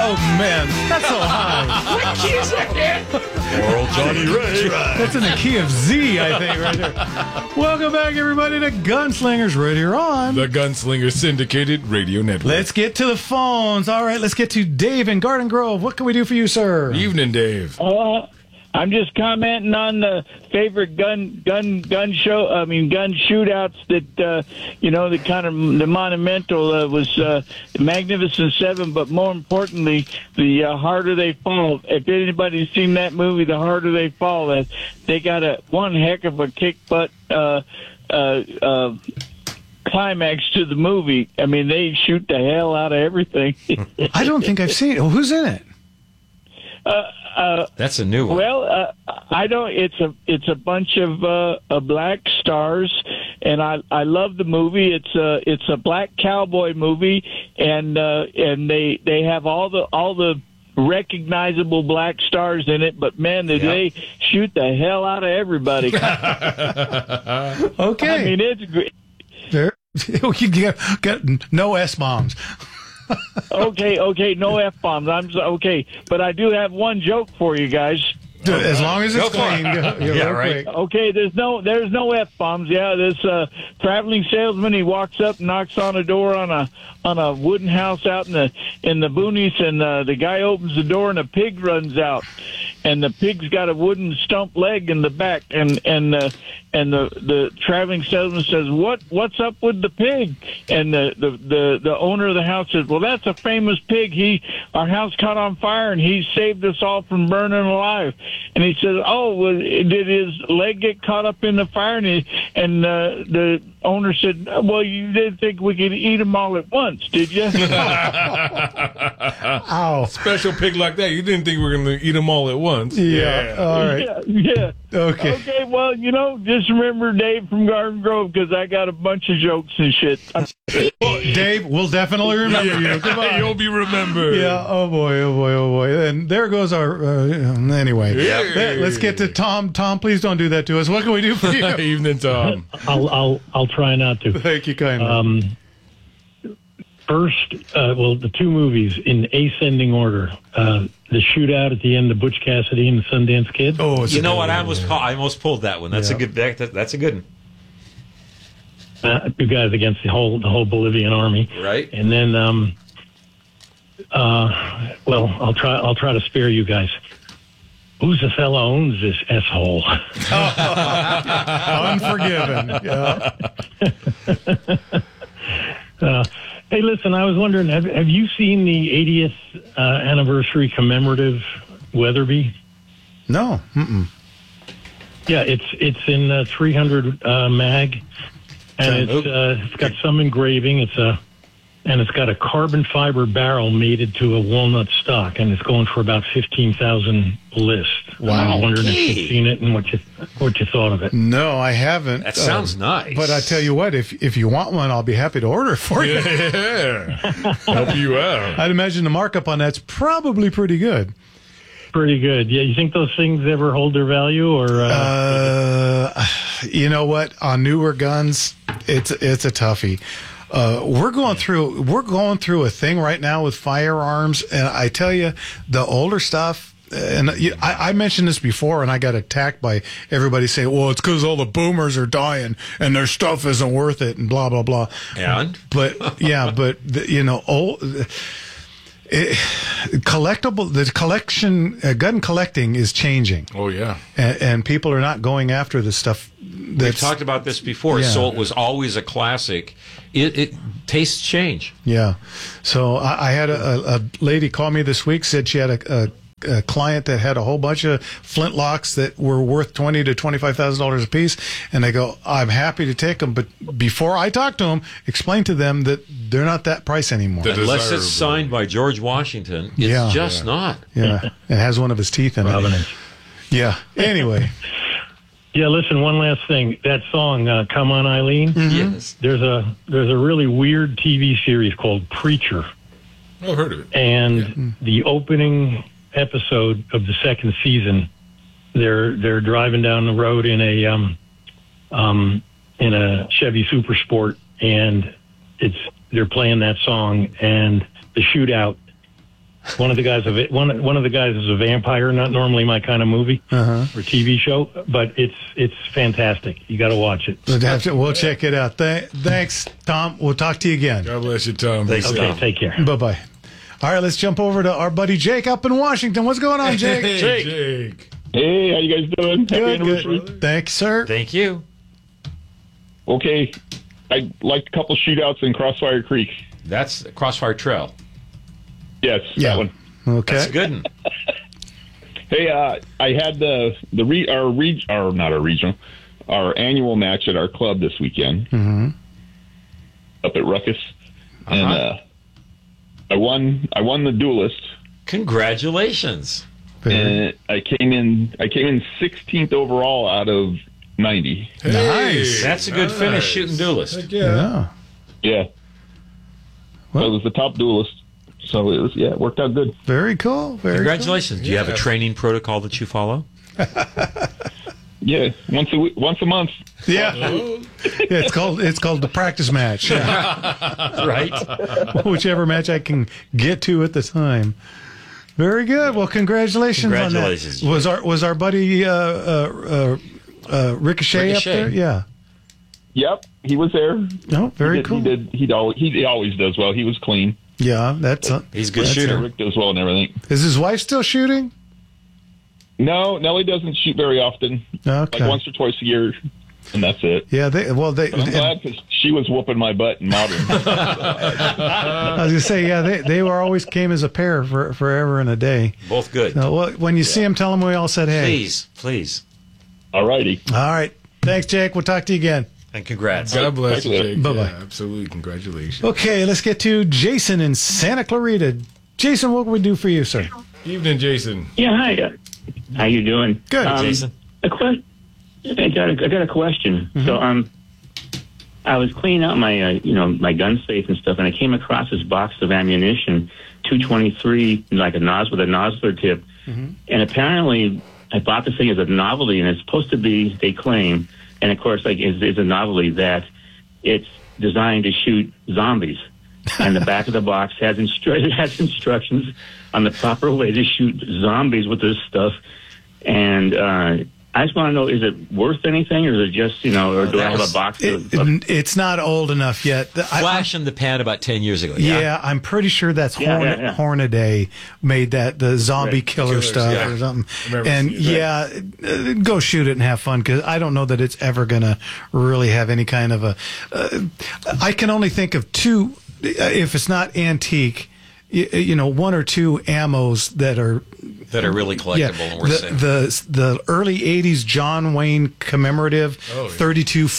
Oh, man, that's so high. What key is that, man? Oral Johnny Ray. That's in the key of Z, I think, right there. Welcome back, everybody, to Gunslingers right here on The Gunslinger Syndicated Radio Network. Let's get to the phones. All right, let's get to Dave in Garden Grove. What can we do for you, sir? Evening, Dave. I'm just commenting on the favorite gun shootouts that the kind of the monumental was Magnificent Seven, but more importantly, the Harder They Fall. If anybody's seen that movie, The Harder They Fall, they got one heck of a kick butt climax to the movie. I mean, they shoot the hell out of everything. I don't think I've seen it. Well, who's in it? That's a new one. Well, I don't. It's a bunch of black stars, and I love the movie. It's a black cowboy movie, and they have all the recognizable black stars in it. But man, they shoot the hell out of everybody. Okay. I mean, it's great. There, you got no S-bombs. Okay, no F-bombs. I'm okay, but I do have one joke for you guys. As long as it's clean. Yeah, right. Quick. Okay, there's no F-bombs. Yeah, this traveling salesman, he walks up, knocks on a door on a wooden house out in the boonies, and the guy opens the door and a pig runs out, and the pig's got a wooden stump leg in the back, and the traveling salesman says, "What's up with the pig?" And the owner of the house says, "Well, that's a famous pig. Our house caught on fire, and he saved us all from burning alive." And he says, "Oh, well, did his leg get caught up in the fire?" And the owner said, "Well, you didn't think we could eat them all at once, did you?" Ow. Special pig like that. You didn't think we were going to eat them all at once. Yeah. All right. Yeah. Okay. Okay, well, just remember Dave from Garden Grove, because I got a bunch of jokes and shit. Dave, we'll definitely remember you. Come on. You'll be remembered. Yeah. Oh boy. And there goes our. Anyway. Let's get to Tom. Tom, please don't do that to us. What can we do for you? Evening, Tom. I'll try not to. Thank you kindly. First, the two movies in ascending order. The shootout at the end of Butch Cassidy and the Sundance Kid. Oh, You know what? I almost pulled that one. That's a good. That's a good one. Two guys against the whole Bolivian army. Right. And then, I'll try to spare you guys. Who's the fella owns this S-hole? Unforgiven. Yeah. Hey, listen, I was wondering, have you seen the 80th anniversary commemorative Weatherby? No. Mm-mm. Yeah, it's in 300 mag, and it's got some engraving. It's got a carbon fiber barrel mated to a walnut stock, and it's going for about 15,000 list. Wow. I was wondering if you've seen it and what you thought of it. No, I haven't. That sounds nice. But I tell you what, if you want one, I'll be happy to order it for you. Yeah. Help you out. I'd imagine the markup on that's probably pretty good. Pretty good. Yeah, you think those things ever hold their value, or? You know what? On newer guns, it's a toughie. We're going through a thing right now with firearms, and I tell you, the older stuff. And I mentioned this before, and I got attacked by everybody saying, "Well, it's because all the boomers are dying and their stuff isn't worth it," and blah blah blah. And gun collecting is changing. Oh, yeah. And people are not going after the stuff. We've talked about this before. Yeah. So it was always a classic. It tastes change. Yeah. So I had a lady call me this week, said she had a client that had a whole bunch of flintlocks that were worth $20,000 to $25,000 a piece, and I go, "I'm happy to take them, but before I talk to them, explain to them that they're not that price anymore." Unless it's signed by George Washington, it's just not. Yeah, it has one of his teeth in it. Yeah. Anyway. Yeah, listen, one last thing. That song, Come On Eileen, Yes. there's a really weird TV series called Preacher. I've heard of it. And the opening episode of the second season, they're driving down the road in a Chevy Super Sport, and they're playing that song, and the shootout One of the guys is a vampire. Not normally my kind of movie or TV show, but it's fantastic. You got to watch it. We'll check it out. Thanks, Tom. We'll talk to you again. God bless you, Tom. Thanks, Okay, Tom. take care. Bye-bye. All right, let's jump over to our buddy Jake up in Washington. What's going on, Jake? Hey, Jake. Hey, how you guys doing? Happy anniversary. Good. Thank you, sir. Thank you. Okay, I liked a couple shootouts in Crossfire Creek. That's Crossfire Trail. Yes, Yeah. that one. Okay. That's a good one. Hey, I had our annual match at our club this weekend up at Ruckus, and I won the duelist. Congratulations. And I came in 16th overall out of 90. Nice. That's a good finish shooting duelist. Heck yeah. Yeah. Yeah, so I was the top duelist. So it worked out good. Very cool. Very Congratulations. Do you have a training protocol that you follow? Yeah, once a month. Cool. Yeah. Yeah, it's called the practice match. Right. Whichever match I can get to at the time. Very good. Well, congratulations on Congratulations. that. Was our buddy Ricochet up there? Yeah. Yep, he was there. No, very cool. He always does well. He was clean. Yeah, that's He's a good shooter. Rick does well and everything. Is his wife still shooting? No, Nellie doesn't shoot very often. Okay. Like once or twice a year, and that's it. Yeah, But I'm glad because she was whooping my butt in modern. I was gonna say, yeah, they were always came as a pair for forever and a day. Both good. Well, when you see them, tell them we all said hey. Please. All righty. All right. Thanks, Jake. We'll talk to you again. And congrats. God bless you, Jake. Bye-bye. Yeah, absolutely. Congratulations. Okay, let's get to Jason in Santa Clarita. Jason, what can we do for you, sir? Evening, Jason. Yeah, hi. How you doing? Good, Jason. I got a question. So, I was cleaning out my, my gun safe and stuff, and I came across this box of ammunition, 223, like a with a Nosler tip, and apparently I bought this thing as a novelty, and it's supposed to be, they claim, and of course, like, is a novelty that it's designed to shoot zombies. And the back of the box has instructions on the proper way to shoot zombies with this stuff. And I just want to know, is it worth anything, or is it just, or do I have a box of... It's not old enough yet. Flash in the pan about 10 years ago. Yeah, I'm pretty sure that's Hornaday made the zombie killer stuff or something. And go shoot it and have fun, because I don't know that it's ever going to really have any kind of a... I can only think of two, if it's not antique, one or two ammos that are really collectible and worth saving. The early 80s John Wayne commemorative 32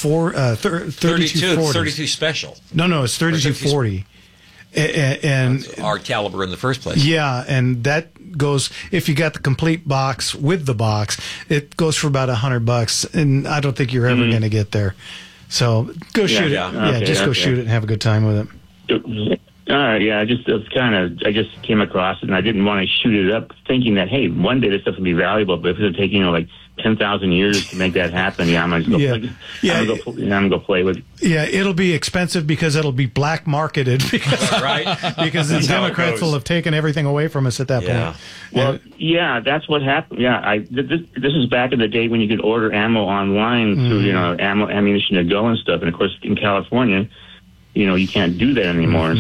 special. No, it's 3240. And that's our caliber in the first place. Yeah, and that goes, if you got the complete box with the box, it goes for about $100, and I don't think you're ever going to get there. So go shoot it. Yeah, go shoot it and have a good time with it. I just came across it, and I didn't want to shoot it up thinking that, hey, one day this stuff will be valuable, but if it's taking, like 10,000 years to make that happen, I'm going to go play with it. Yeah, it'll be expensive because it'll be black marketed because the Democrats will have taken everything away from us at that point. Well, that's what happened. Yeah, this is back in the day when you could order ammo online through, ammunition to go and stuff, and of course in California, you can't do that anymore.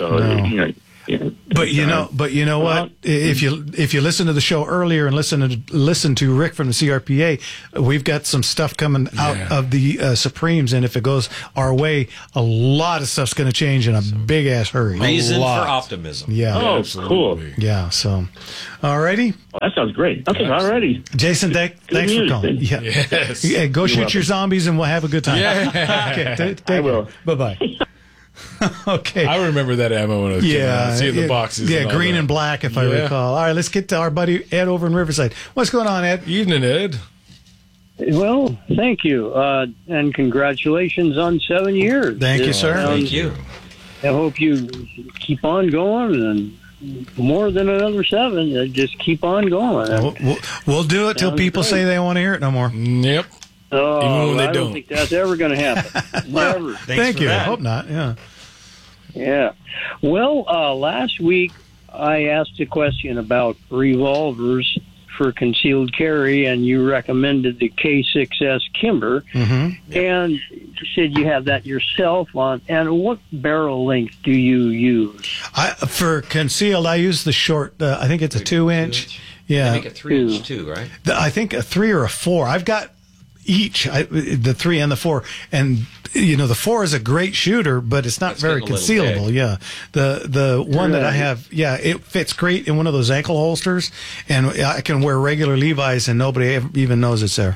But you know what? If you listen to the show earlier and listen to Rick from the CRPA, we've got some stuff coming out of the Supremes, and if it goes our way, a lot of stuff's going to change in a big ass hurry. Reason for optimism. Yeah. Oh, absolutely. Cool. Yeah. So, alrighty. Well, that sounds great. Okay, alrighty. Jason, thanks for calling. Yeah. Yes. Yeah, go shoot your zombies, and we'll have a good time. Yeah. Okay. I will. Bye. Okay. I remember that ammo when I was seeing the boxes. Yeah, green and black, if I recall. All right, let's get to our buddy Ed over in Riverside. What's going on, Ed? Evening, Ed. Well, thank you, and congratulations on 7 years. Thank you, sir. Thank you. I hope you keep on going, and more than another 7. Just keep on going. We'll do it till people say they want to hear it no more. Yep. Oh, Even when they I don't think that's ever going to happen. Never. Thank you. I hope not. Yeah. Yeah. Well, last week I asked a question about revolvers for concealed carry, and you recommended the K6S Kimber, and you said you have that yourself on. And what barrel length do you use? For concealed, I use the short. I think it's a 2-inch. Yeah, I think a 3-inch too, right? I think a 3 or a 4. I've got each, the 3 and the 4, and the 4 is a great shooter, but it's not very concealable. Yeah, the one that I have, it fits great in one of those ankle holsters, and I can wear regular Levi's and nobody even knows it's there.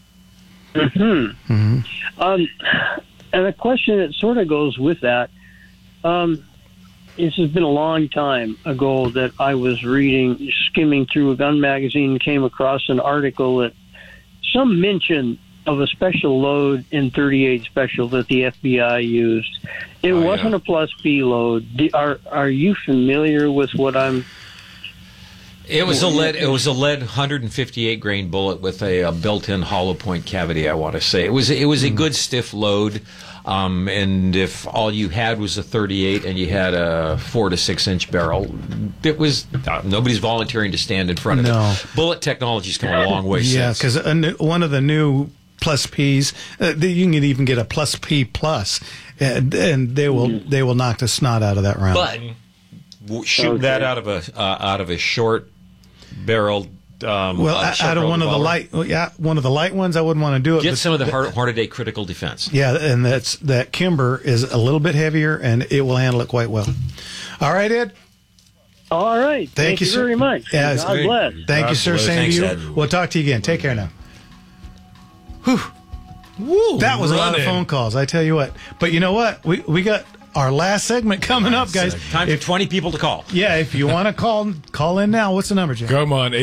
And a question that sort of goes with that. This has been a long time ago that I was skimming through a gun magazine, came across an article that some mention of a special load in 38 Special that the FBI used. It wasn't a plus B load. Are you familiar with what I'm? It was a lead 158 grain bullet with a built-in hollow point cavity. I want to say it was a good stiff load. And if all you had was a 38 and you had a 4 to 6 inch barrel, it was nobody's volunteering to stand in front of it. Bullet technology's come a long way since. Yeah, because one of the new plus Ps, you can even get a plus P plus, and they will knock the snot out of that round. But shooting that out of a short barreled. Out of one of the light ones, I wouldn't want to do it. Get some of the Hornady critical defense. Yeah, and that Kimber is a little bit heavier, and it will handle it quite well. All right, Ed. All right. Thank you very much. Yeah, God bless. Thank you, sir. Same to you. Ed. We'll talk to you again. Take care now. Whew. Woo, that was a lot of phone calls, I tell you what. But you know what? We got our last segment coming up, guys. Time for 20 people to call. Yeah, if you want to call in now. What's the number, Jim? Come on,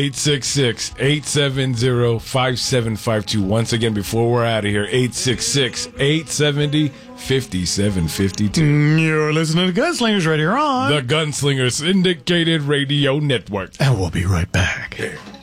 866-870-5752. Once again, before we're out of here, 866-870-5752. You're listening to Gunslingers right here on the Gunslingers Syndicated Radio Network. And we'll be right back.